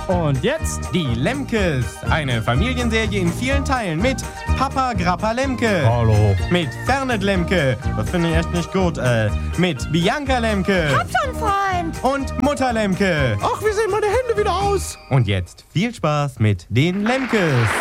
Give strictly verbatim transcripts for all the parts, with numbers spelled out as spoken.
Und jetzt die Lemkes. Eine Familienserie in vielen Teilen mit Papa Grappa Lemke. Hallo. Mit Fernet Lemke. Das finde ich echt nicht gut. Äh, mit Bianca Lemke. Hab schon, Freund. Und Mutter Lemke. Ach, wie sehen meine Hände wieder aus? Und jetzt viel Spaß mit den Lemkes.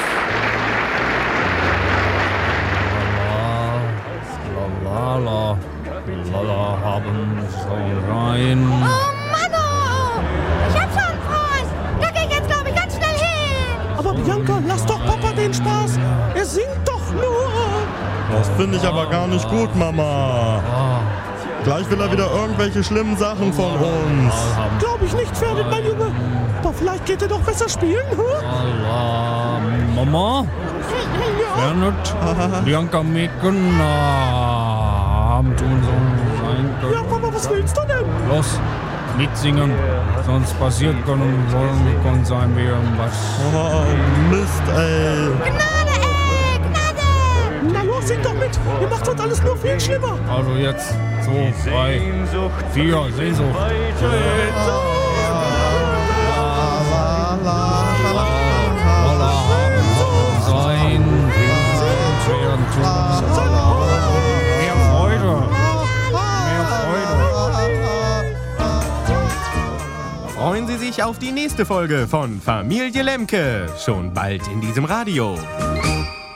Lala, lala, haben soll rein. Oh, Mann! Ich hab schon, Freund. Da geh ich jetzt, glaube ich, ganz schnell hin. Aber Bianca, lass doch Papa den Spaß. Er singt doch nur. Das finde ich aber gar nicht gut, Mama. Gleich will er wieder irgendwelche schlimmen Sachen von uns. Glaube ich nicht, Fernet, mein Junge. Aber vielleicht geht er doch besser spielen, hm? Lala, Mama? Fernet, Bianca Meken, haben tun so sein können. Ja, Papa, was willst du denn? Los, mitsingen, sonst passiert können, wollen können sein wir was. Oh, Mist, ey. Gnade, ey, Gnade. Na los, sing doch mit. Ihr macht uns alles nur viel schlimmer. Also jetzt, so, drei, vier, Sehnsucht. Sein, werden tun. Mehr Freude. Mehr Freude. Freuen Sie sich auf die nächste Folge von Familie Lemke. Schon bald in diesem Radio.